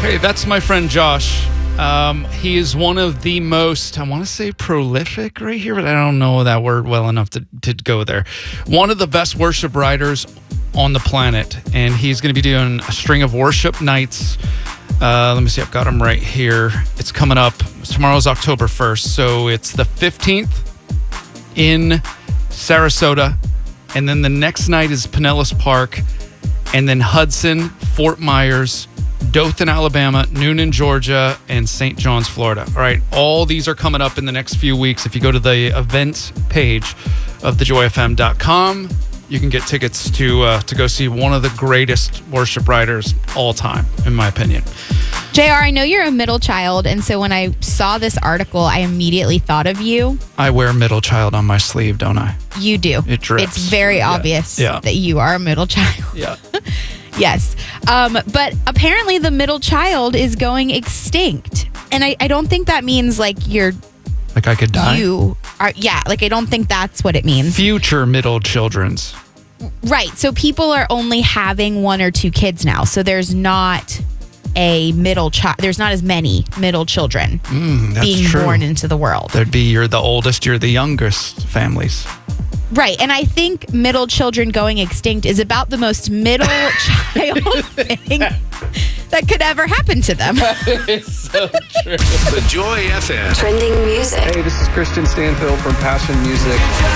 Hey, that's my friend Josh. He is one of the most, I want to say prolific right here, but I don't know that word well enough to go there. One of the best worship writers on the planet. And he's going to be doing a string of worship nights. Let me see, I've got him right here. It's coming up. Tomorrow's October 1st. So it's the 15th in Sarasota. And then the next night is Pinellas Park. And then Hudson, Fort Myers, Dothan, Alabama, Noonan, Georgia, and St. John's, Florida. All right, all these are coming up in the next few weeks. If you go to the events page of thejoyfm.com, you can get tickets to go see one of the greatest worship writers all time, in my opinion. JR, I know you're a middle child, and so when I saw this article, I immediately thought of you. I wear middle child on my sleeve, don't I? You do. It drips. It's very obvious that you are a middle child. Yeah. Yes. But apparently the middle child is going extinct. And I don't think that means like you're... Like I could die? I don't think that's what it means. Future middle children's. Right. So people are only having one or two kids now. So there's not a middle child. There's not as many middle children being born into the world. There'd be you're the oldest, you're the youngest families. Right. And I think middle children going extinct is about the most middle child thing that could ever happen to them. That is so true. The Joy FM. Trending music. Hey, this is Christian Stanfield from Passion Music.